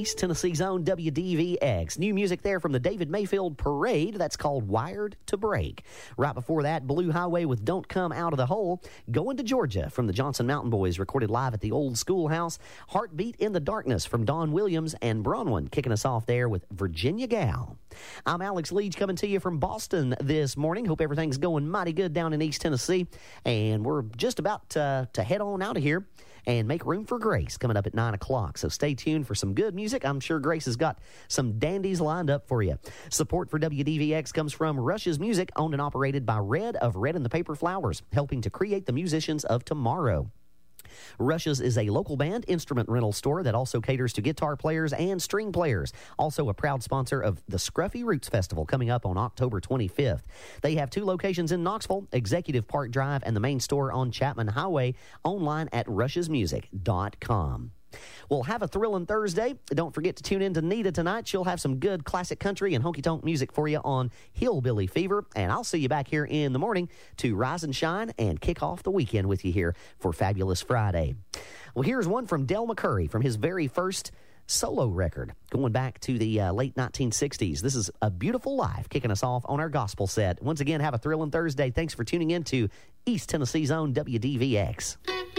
East Tennessee's own WDVX. New music there from the David Mayfield Parade. That's called Wired to Break. Right before that, Blue Highway with Don't Come Out of the Hole. Going to Georgia from the Johnson Mountain Boys, recorded live at the Old Schoolhouse. Heartbeat in the Darkness from Don Williams and Bronwyn, kicking us off there with Virginia Gal. I'm Alex Leach coming to you from Boston this morning. Hope everything's going mighty good down in East Tennessee. And we're just about to head on out of here and make room for Grace coming up at 9 o'clock. So stay tuned for some good music. I'm sure Grace has got some dandies lined up for you. Support for WDVX comes from Rush's Music, owned and operated by Red of Red and the Paper Flowers, helping to create the musicians of tomorrow. Rush's is a local band instrument rental store that also caters to guitar players and string players. Also a proud sponsor of the Scruffy Roots Festival coming up on October 25th. They have 2 locations in Knoxville, Executive Park Drive and the main store on Chapman Highway, online at rushesmusic.com. Well, have a thrilling Thursday. Don't forget to tune in to Nita tonight. She'll have some good classic country and honky-tonk music for you on Hillbilly Fever. And I'll see you back here in the morning to rise and shine and kick off the weekend with you here for Fabulous Friday. Well, here's one from Del McCoury from his very first solo record, going back to the late 1960s. This is A Beautiful Life, kicking us off on our gospel set. Once again, have a thrilling Thursday. Thanks for tuning in to East Tennessee's own WDVX.